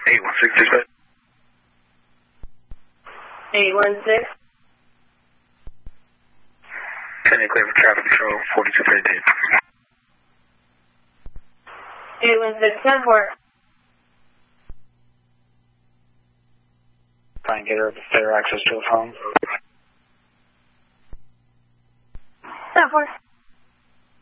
816. 816. 10 clear for traffic control, 4232. 816, 10 4. Try and get her fair access to a phone. 10 4.